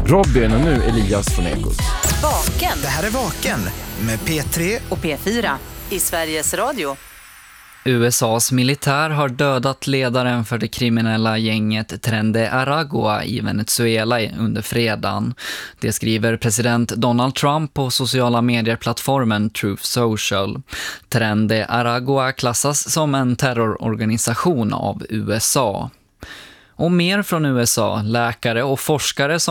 Robin och nu Elias från Ekot. Vaken. Det här är Vaken med P3 och P4 i Sveriges Radio. USAs militär har dödat ledaren för det kriminella gänget Tren de Aragua i Venezuela under fredagen. Det skriver president Donald Trump på sociala medieplattformen Truth Social. Tren de Aragua klassas som en terrororganisation av USA. Och mer från USA, läkare och forskare som